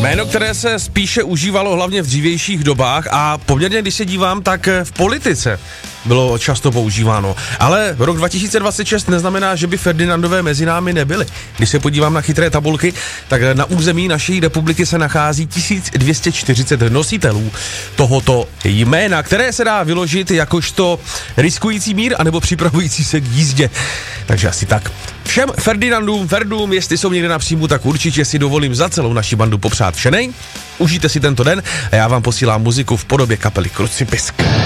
Jméno, které se spíše užívalo hlavně v dřívějších dobách a poměrně, když se dívám, tak v politice bylo často používáno. Ale rok 2026 neznamená, že by Ferdinandové mezi námi nebyli. Když se podívám na chytré tabulky, tak na území naší republiky se nachází 1240 nositelů tohoto jména, které se dá vyložit jakožto riskující mír anebo připravující se k jízdě. Takže asi tak. Všem Ferdům, jestli jsou někde na příjmu, tak určitě si dovolím za celou naši bandu popřát všenej. Užijte si tento den a já vám posílám muziku v podobě kapely Krucipisk.